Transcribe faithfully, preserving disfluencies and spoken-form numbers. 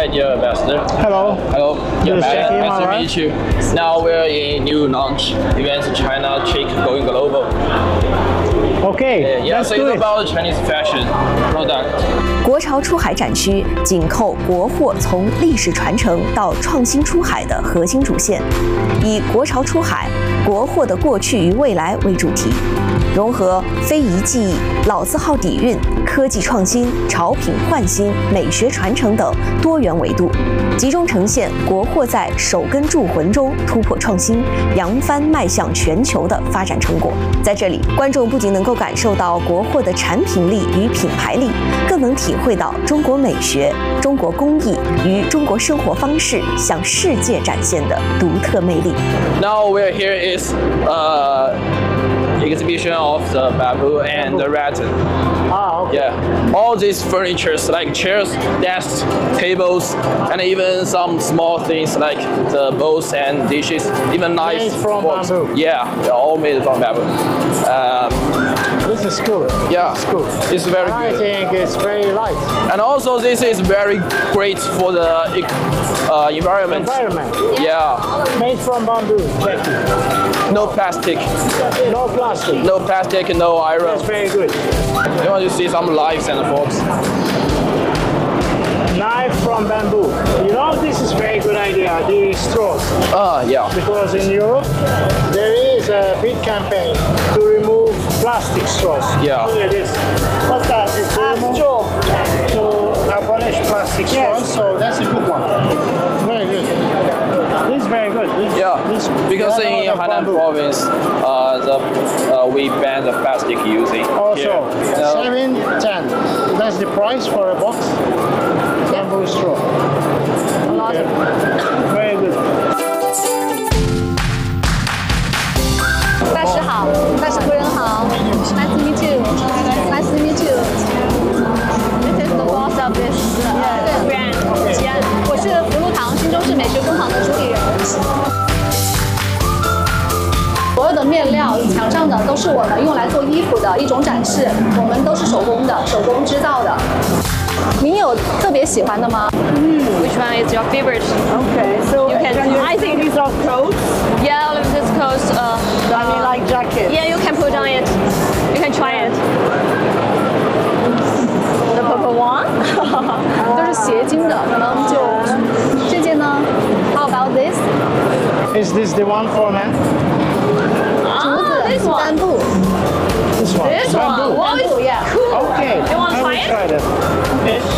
Hi, dear ambassador. Hello. Hello. This is Jackie, nice to alright. meet you. Now we're in new launch events in China, Chic going global. Okay, Yeah, let's so do it's it. about the Chinese fashion product. 国潮出海展区紧扣国货从历史传承到创新出海的核心主线，以国潮出海、国货的过去与未来为主题，融合非遗技艺、老字号底蕴、科技创新、潮品焕新、美学传承等多元维度，集中呈现国货在手根铸魂中突破创新、扬帆迈向全球的发展成果。在这里，观众不仅能够感受到国货的产品力与品牌力，更能体会到中国美学、中国工艺与中国生活方式向世界展现的独特魅力。 Now we're here is uh, exhibition of the bamboo and the rattan. Ah, okay. Yeah, all these furnitures like chairs, desks, tables, and even some small things like the bowls and dishes, even knives. Made from forks. bamboo. Yeah, they're all made from bamboo. Um, This is good. yeah, It's good. it's very I good. think it's very light. And also this is very great for the uh, environment. Environment. Yeah, Made from bamboo, Jackie. no plastic, No plastic. no plastic, no iron. That's very good. You want to see some knives and forks? Knife from bamboo. You know, this is very good idea, the straws. Ah, yeah. Because in Europe, there is a big campaign to remove plastic straws. Yeah. Look at this. What's that? It's to remove, to abolish plastic straws. So that's a good one. Very good. This is very good. This, Yeah, this, because that in all the Hainan bamboo. province, uh, the uh, we ban the plastic using. Also, here. Now, seven ten. That's the price for a box. Bamboo straw. Okay. Very good. 大师好，大师夫人好 ，Nice to meet you. Nice to meet you. This is the boss of this uh, brand. 吉安，我是福禄堂新中式美学工坊的主理人。所有的面料墙上的都是我们用来做衣服的一种展示，我们都是手工的，手工制造的。您有特别喜欢的吗？ Which one is your favorite? Okay, so You can- can you I see think- these are coats? Yeah, all of this coats. Uh, I mean, like jackets. yeah, you can put on it. You can try it. The purple one 都是斜襟的，可能就这件呢 ？How about this? Is this the one for men? 竹子 this one. 帆布 This one. This one. Bamboo. Wow, it's yeah. cool. Okay. You want to I try will it? try that. Okay.